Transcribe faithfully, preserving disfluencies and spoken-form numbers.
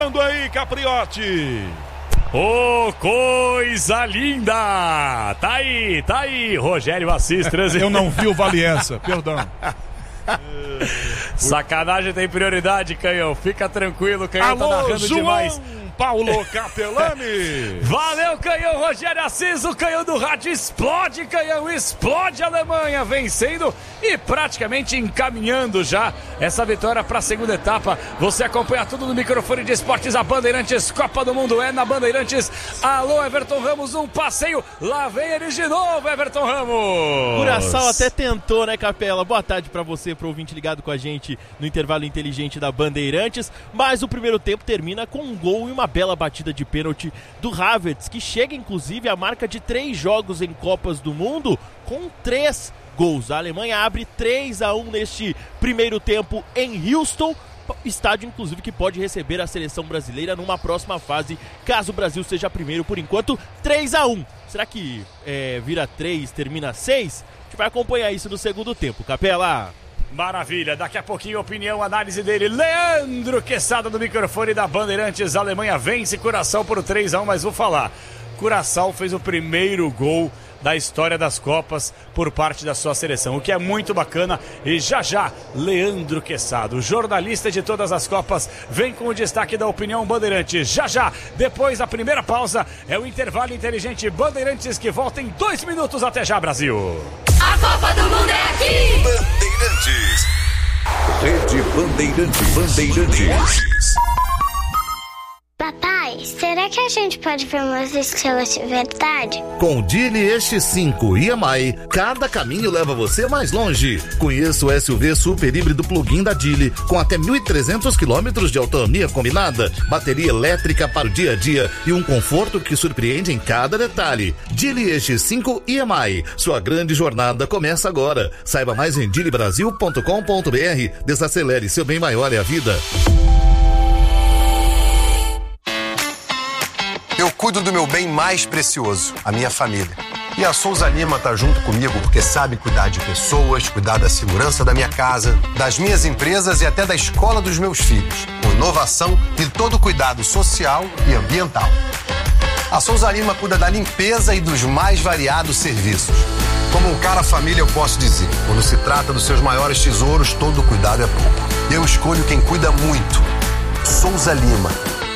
aí, Capriotti. Ô, oh, coisa linda! Tá aí, tá aí, Rogério Assis. Eu não vi o Valiença, perdão. Sacanagem tem prioridade, Canhão. Fica tranquilo, Canhão. Alô, tá narrando João demais. Paulo Capelani. Valeu, Canhão. Rogério Assis, o Canhão do rádio explode, Canhão, explode a Alemanha, vencendo e praticamente encaminhando já essa vitória para a segunda etapa. Você acompanha tudo no microfone de esportes, a Bandeirantes, Copa do Mundo é na Bandeirantes. Alô, Everton Ramos, um passeio, lá vem ele de novo, Everton Ramos. Curaçao até tentou, né, Capela? Boa tarde para você, pro ouvinte ligado com a gente no intervalo inteligente da Bandeirantes, mas o primeiro tempo termina com um gol e uma bela batida de pênalti do Havertz, que chega inclusive à marca de três jogos em Copas do Mundo com três gols. A Alemanha abre três a um neste primeiro tempo em Houston, estádio inclusive que pode receber a seleção brasileira numa próxima fase, caso o Brasil seja primeiro. Por enquanto, três a um. Será que é, vira três, termina seis? A gente vai acompanhar isso no segundo tempo, Capela. Maravilha, daqui a pouquinho opinião, análise dele, Leandro Quesada do microfone da Bandeirantes. A Alemanha vence Curaçao por três a um, mas vou falar, Curaçao fez o primeiro gol da história das Copas por parte da sua seleção, o que é muito bacana. E já já, Leandro Quesada, o jornalista de todas as Copas, vem com o destaque da opinião Bandeirantes. Já já, depois da primeira pausa, é o intervalo inteligente Bandeirantes, que volta em dois minutos. Até já, Brasil. A Copa do Mundo é aqui! Bandeirantes. Rede Bandeirantes. Bandeirantes. Papai, será que a gente pode ver umas estrelas de verdade? Com o Dili Este cinco e M I, cada caminho leva você mais longe. Conheça o S U V super híbrido plug-in da Dili, com até mil e trezentos quilômetros de autonomia combinada, bateria elétrica para o dia a dia e um conforto que surpreende em cada detalhe. Dili Este cinco e M I, sua grande jornada começa agora. Saiba mais em dili brasil ponto com ponto b r. Desacelere, seu bem maior é a vida. Eu cuido do meu bem mais precioso, a minha família. E a Souza Lima tá junto comigo porque sabe cuidar de pessoas, cuidar da segurança da minha casa, das minhas empresas e até da escola dos meus filhos, com inovação e todo o cuidado social e ambiental. A Souza Lima cuida da limpeza e dos mais variados serviços. Como um cara família, eu posso dizer, quando se trata dos seus maiores tesouros, todo cuidado é pouco. Eu escolho quem cuida muito. Souza Lima.